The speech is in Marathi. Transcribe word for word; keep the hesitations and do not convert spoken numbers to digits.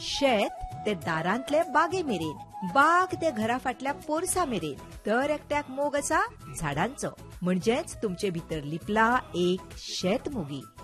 शेत ते दारांतले बागे मेरेन, बाग ते घरा फाटल्या पोरसा मेरेन दर एकट्याक मोग आसा झाडांचो. म्हणजेच तुमचे भितर लिपला एक शेत मोगी.